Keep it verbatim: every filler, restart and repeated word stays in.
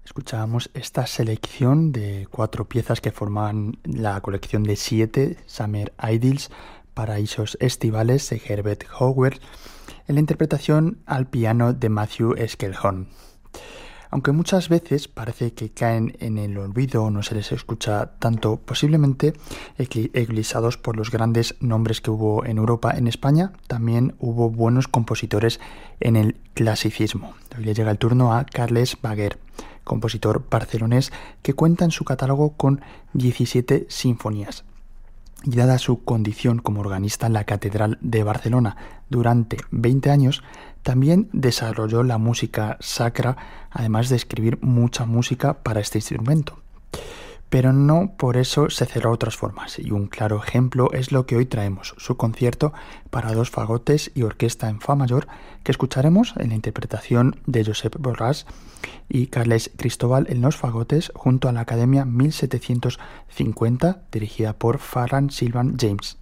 Escuchábamos esta selección de cuatro piezas que forman la colección de siete Summer Idyls, Paraísos Estivales de Herbert Howard, en la interpretación al piano de Matthew Skelhorn. Aunque muchas veces parece que caen en el olvido o no se les escucha tanto, posiblemente eclipsados por los grandes nombres que hubo en Europa, en España también hubo buenos compositores en el clasicismo. Hoy le llega el turno a Carles Baguer, compositor barcelonés que cuenta en su catálogo con diecisiete sinfonías. Y dada su condición como organista en la Catedral de Barcelona durante veinte años, también desarrolló la música sacra, además de escribir mucha música para este instrumento. Pero no por eso se cerró a otras formas, y un claro ejemplo es lo que hoy traemos, su concierto para dos fagotes y orquesta en fa mayor, que escucharemos en la interpretación de Josep Borràs y Carles Cristóbal en los fagotes junto a la Academia mil setecientos cincuenta, dirigida por Ferran Silvan James.